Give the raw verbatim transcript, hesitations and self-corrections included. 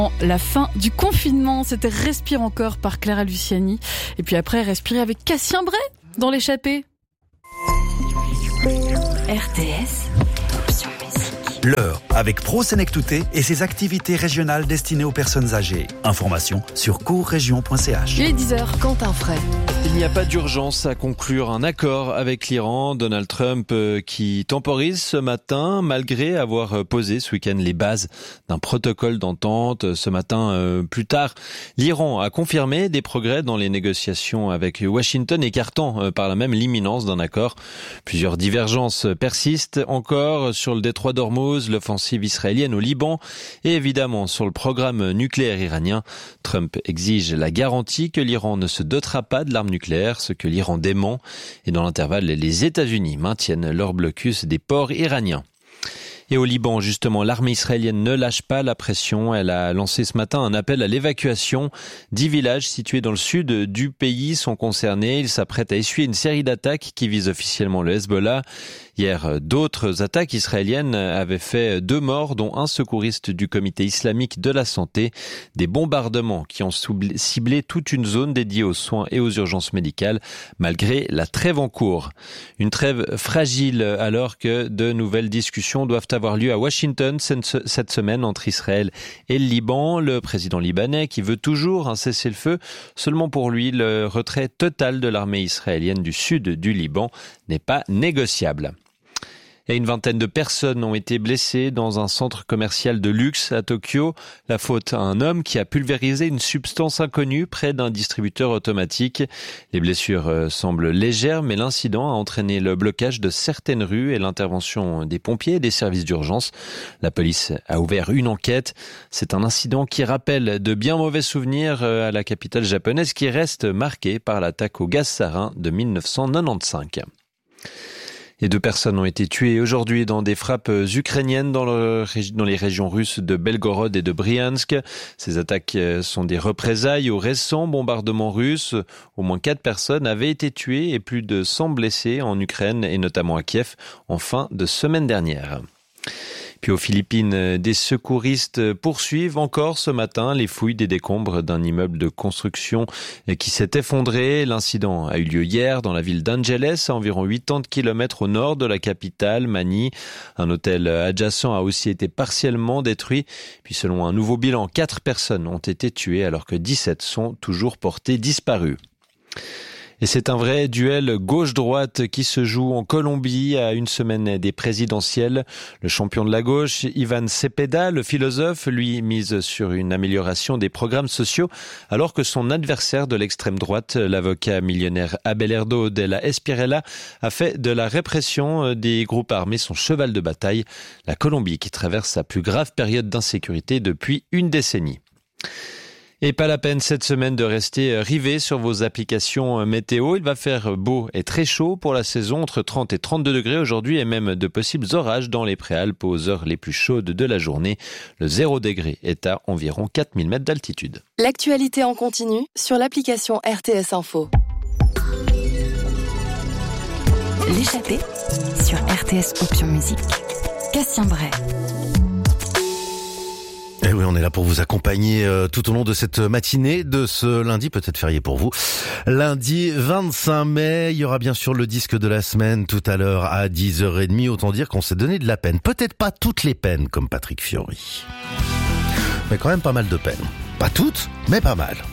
La fin du confinement, c'était Respire encore par Clara Luciani. Et puis après, Respirer avec Cassien Bray dans l'échappée. R T S, option musique. L'heure avec Pro Sénectouté et ses activités régionales destinées aux personnes âgées. Information sur courrégion point c h. Il est dix heures, Quentin Fray. Il n'y a pas d'urgence à conclure un accord avec l'Iran. Donald Trump qui temporise ce matin malgré avoir posé ce week-end les bases d'un protocole d'entente. Ce matin, euh, plus tard, l'Iran a confirmé des progrès dans les négociations avec Washington, écartant euh, par là même l'imminence d'un accord. Plusieurs divergences persistent encore sur le détroit d'Ormuz, l'offensive israélienne au Liban et évidemment sur le programme nucléaire iranien. Trump exige la garantie que l'Iran ne se dotera pas de l'arme nucléaire, ce que l'Iran dément. Et dans l'intervalle, les États-Unis maintiennent leur blocus des ports iraniens. Et au Liban, justement, l'armée israélienne ne lâche pas la pression. Elle a lancé ce matin un appel à l'évacuation. Dix villages situés dans le sud du pays sont concernés. Ils s'apprêtent à essuyer une série d'attaques qui visent officiellement le Hezbollah. Hier, d'autres attaques israéliennes avaient fait deux morts, dont un secouriste du comité islamique de la santé. Des bombardements qui ont ciblé toute une zone dédiée aux soins et aux urgences médicales, malgré la trêve en cours. Une trêve fragile alors que de nouvelles discussions doivent avoir lieu à Washington cette semaine entre Israël et le Liban. Le président libanais qui veut toujours un cessez-le-feu, seulement pour lui, le retrait total de l'armée israélienne du sud du Liban n'est pas négociable. Et une vingtaine de personnes ont été blessées dans un centre commercial de luxe à Tokyo. La faute à un homme qui a pulvérisé une substance inconnue près d'un distributeur automatique. Les blessures semblent légères, mais l'incident a entraîné le blocage de certaines rues et l'intervention des pompiers et des services d'urgence. La police a ouvert une enquête. C'est un incident qui rappelle de bien mauvais souvenirs à la capitale japonaise qui reste marquée par l'attaque au gaz sarin de dix-neuf cent quatre-vingt-quinze. Et deux personnes ont été tuées aujourd'hui dans des frappes ukrainiennes dans, le, dans les régions russes de Belgorod et de Briansk. Ces attaques sont des représailles aux récents bombardements russes. Au moins quatre personnes avaient été tuées et plus de cent blessés en Ukraine et notamment à Kiev en fin de semaine dernière. Puis aux Philippines, des secouristes poursuivent encore ce matin les fouilles des décombres d'un immeuble de construction qui s'est effondré. L'incident a eu lieu hier dans la ville d'Angeles, à environ quatre-vingts kilomètres au nord de la capitale, Manille. Un hôtel adjacent a aussi été partiellement détruit. Puis selon un nouveau bilan, quatre personnes ont été tuées alors que dix-sept sont toujours portées disparues. Et c'est un vrai duel gauche-droite qui se joue en Colombie à une semaine des présidentielles. Le champion de la gauche, Ivan Cepeda, le philosophe, lui mise sur une amélioration des programmes sociaux, alors que son adversaire de l'extrême droite, l'avocat millionnaire Abelardo de la Espriella, a fait de la répression des groupes armés son cheval de bataille. La Colombie qui traverse sa plus grave période d'insécurité depuis une décennie. Et pas la peine cette semaine de rester rivé sur vos applications météo. Il va faire beau et très chaud pour la saison, entre trente et trente-deux degrés aujourd'hui et même de possibles orages dans les préalpes aux heures les plus chaudes de la journée. Le zéro degré est à environ quatre mille mètres d'altitude. L'actualité en continu sur l'application R T S Info. L'échappée sur R T S Option Musique. Cassien Bray. Eh oui, on est là pour vous accompagner euh, tout au long de cette matinée de ce lundi, peut-être férié pour vous. Lundi vingt-cinq mai, il y aura bien sûr le disque de la semaine tout à l'heure à dix heures trente. Autant dire qu'on s'est donné de la peine. Peut-être pas toutes les peines comme Patrick Fiori. Mais quand même pas mal de peines. Pas toutes, mais pas mal.